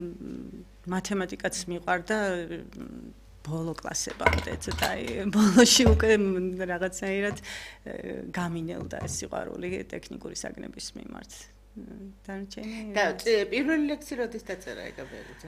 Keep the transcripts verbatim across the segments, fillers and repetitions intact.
მათემატიკაც მიყვარდა ბოლო კლასებამდე, ცოტა ბოლოში უკვე რაღაცნაირად გამინელდა ეს სიყვარული ტექნიკური საგნების მიმართ. დანარჩენი და პირველი ლექსი როდის დაწერა ეგაბერიძე?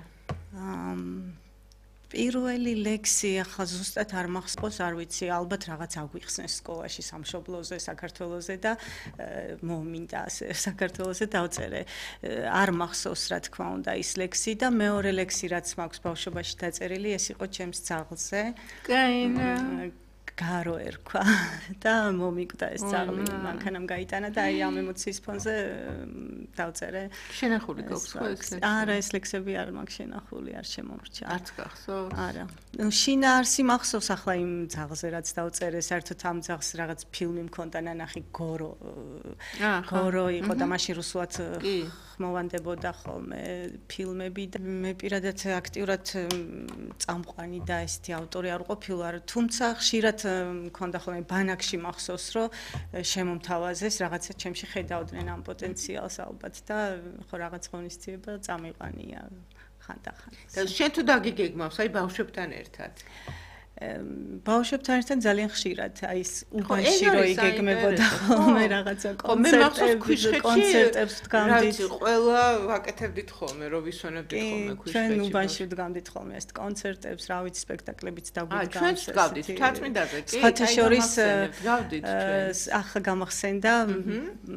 პირველი ლექსი ახლა ზუსტად არ მახსოვს, არ ვიცი, ალბათ რაღაც აგვიხსნეს სკოლაში სამშობლოზე, საქართველოზე და მომინდა ასე საქართველოზე დავწერე. არ მახსოვს რა თქმა უნდა ის ლექსი და მეორე ლექსი რაც მაქვს ბავშვობაში დაწერილი, ეს იყო ჩემს ძაღლზე. კაინა გარო ერქვა და მომიკვდა ეს ძაღლი, მანქანამ გაიტანა და აი ამ ემოციის ფონზე დავწერე. შენახული გაქვს ხო ეს ლექსი? არა, ეს ლექსები არ მაქვს შენახული, არ შემომრჩა. არც გახსოვს? არა. ნუ შინაარსი მახსოვს ახლა იმ ძაღლზე რაც დავწერე, საერთოდ ამ ძაღლს რაღაც ფილმი მქონდა ნანახი გორო. გორო იყო და მაშინ რუსულად ხმოვანდებოდა ხოლმე ფილმები და მე პირადად აქტიურად წამყვანი და ესეთი ავტორი არ ვყოფილვარ, თუმცა ხშირად მქონდა ხოლმე ბანაკში მახსოვს, რომ შემომთავაზეს რაღაცა ჩემში ხედავდნენ ამ პოტენციალს ალბათ და ხო რაღაც ღონისძიება წამიყვანია ხანდახან. და შენ თუ დაგიგეგმავს აი ბავშვებთან ერთად? ბავშვებთან ერთად ძალიან ხშირად, აი ეს უბანში რო იგეგმებოდა ხოლმე რაღაცა კონცერტებს, კონცერტებს ვდგამდით. რაც ყველა ვაკეთებდით ხოლმე, რო ვისვენებდით ხოლმე ქვიშხეთში. ჩვენ უბანში ვდგამდით ხოლმე ეს კონცერტებს, რა ვიცი, სპექტაკლებიც დაგვიდგამს. აა, ჩვენ ვდგავდით, თათმიდაზე კი, სხვათა შორის ვდგავდით ჩვენ. ახლა გამახსენდა